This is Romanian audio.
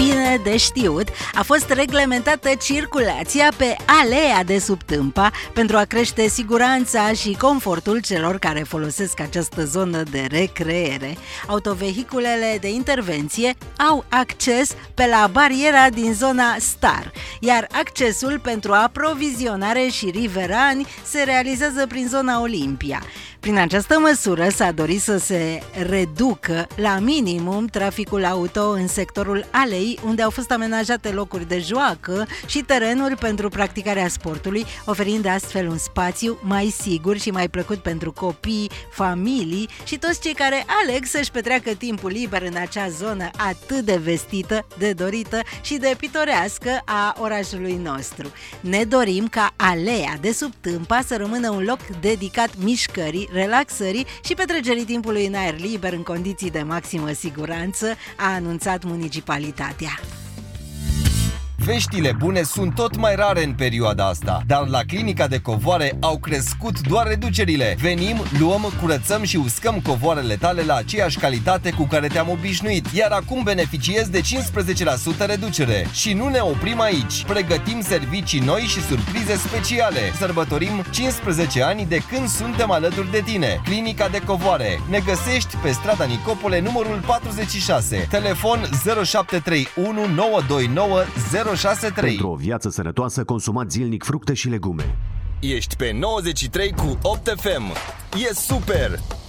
bine de știut, a fost reglementată circulația pe alea de sub Tâmpa pentru a crește siguranța și confortul celor care folosesc această zonă de recreere. Autovehiculele de intervenție au acces pe la bariera din zona Star, iar accesul pentru aprovizionare și riverani se realizează prin zona Olimpia. Prin această măsură s-a dorit să se reducă la minimum traficul auto în sectorul alei, unde au fost amenajate locuri de joacă și terenuri pentru practicarea sportului, oferind astfel un spațiu mai sigur și mai plăcut pentru copii, familii și toți cei care aleg să-și petreacă timpul liber în acea zonă atât de vestită, de dorită și de pitorească a orașului nostru. Ne dorim ca alea de sub Tâmpa să rămână un loc dedicat mișcării, relaxării și petrecerii timpului în aer liber în condiții de maximă siguranță, a anunțat municipalitatea. Veștile bune sunt tot mai rare în perioada asta, dar la Clinica de Covoare au crescut doar reducerile. Venim, luăm, curățăm și uscăm covoarele tale la aceeași calitate cu care te-am obișnuit, iar acum beneficiezi de 15% reducere. Și nu ne oprim aici. Pregătim servicii noi și surprize speciale. Sărbătorim 15 ani de când suntem alături de tine. Clinica de Covoare. Ne găsești pe strada Nicopole, numărul 46. Telefon 0731 929 063. Pentru o viață sănătoasă, consumați zilnic fructe și legume. Ești pe 93 cu 8 FM. E super!